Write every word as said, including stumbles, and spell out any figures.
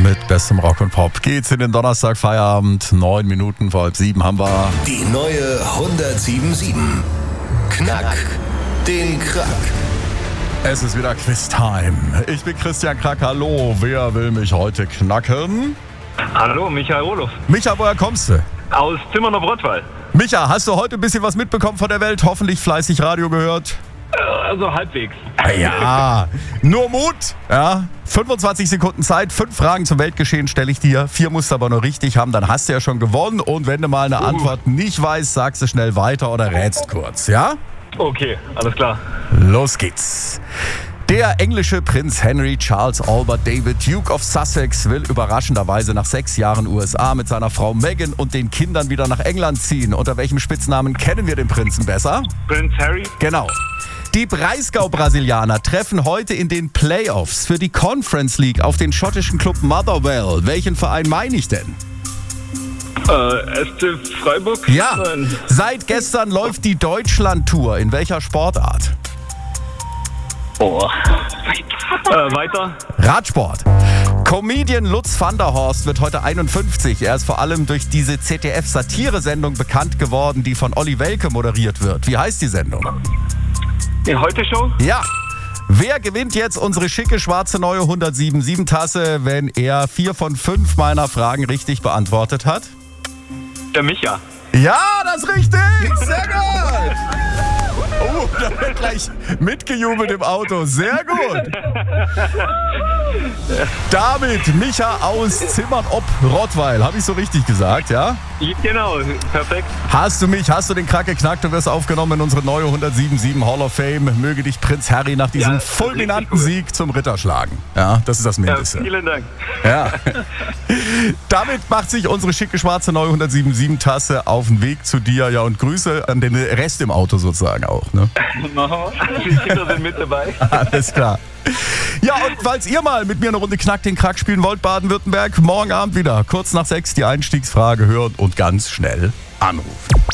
Mit bestem Rock und Pop geht's in den Donnerstag-Feierabend. Neun Minuten vor halb sieben haben wir. Die neue hundertsieben Komma sieben. Knack den Krack. Es ist wieder Quiz-Time. Ich bin Christian Krack. Hallo, wer will mich heute knacken? Hallo, Michael Roloff. Micha, woher kommst du? Aus Zimmern-Rottweil. Micha, hast du heute ein bisschen was mitbekommen von der Welt? Hoffentlich fleißig Radio gehört. Also halbwegs. Ja, nur Mut. Ja, fünfundzwanzig Sekunden Zeit, fünf Fragen zum Weltgeschehen stelle ich dir. Vier musst du aber nur richtig haben, dann hast du ja schon gewonnen. Und wenn du mal eine uh. Antwort nicht weißt, sagst du schnell weiter oder rätst kurz, ja? Okay, alles klar. Los geht's. Der englische Prinz Henry Charles Albert David, Duke of Sussex, will überraschenderweise nach sechs Jahren U S A mit seiner Frau Meghan und den Kindern wieder nach England ziehen. Unter welchem Spitznamen kennen wir den Prinzen besser? Prinz Harry. Genau. Die Breisgau-Brasilianer treffen heute in den Playoffs für die Conference League auf den schottischen Club Motherwell. Welchen Verein meine ich denn? Äh, S C Freiburg? Ja, Nein. Seit gestern läuft die Deutschland-Tour. In welcher Sportart? Oh. Äh, weiter. Radsport. Comedian Lutz van der Horst wird heute einundfünfzig. Er ist vor allem durch diese Z D F-Satire-Sendung bekannt geworden, die von Olli Welke moderiert wird. Wie heißt die Sendung? Die Heute-Show? Ja. Wer gewinnt jetzt unsere schicke schwarze neue hundertsieben Komma sieben Tasse, wenn er vier von fünf meiner Fragen richtig beantwortet hat? Der Micha. Ja, das ist richtig! Sehr gut! Oh, da wird gleich mitgejubelt im Auto. Sehr gut! Damit Micha aus Zimmern-Rottweil. Habe ich so richtig gesagt, ja? Genau, perfekt. Hast du mich, hast du den Krack geknackt und wirst aufgenommen in unsere neue hundertsieben Komma sieben Hall of Fame. Möge dich Prinz Harry nach diesem Ja, fulminanten cool. Sieg zum Ritter schlagen. Ja, das ist das Mindeste. Ja, vielen Dank. Ja. Damit macht sich unsere schicke schwarze neue hundertsieben Komma sieben Tasse auf den Weg zu dir. Ja, und Grüße an den Rest im Auto sozusagen auch. Ne? Die Kinder sind mit dabei. Alles klar. Ja, und falls ihr mal mit mir eine Runde Knack den Krack spielen wollt, Baden-Württemberg, morgen Abend wieder, kurz nach sechs, die Einstiegsfrage hören und ganz schnell anrufen.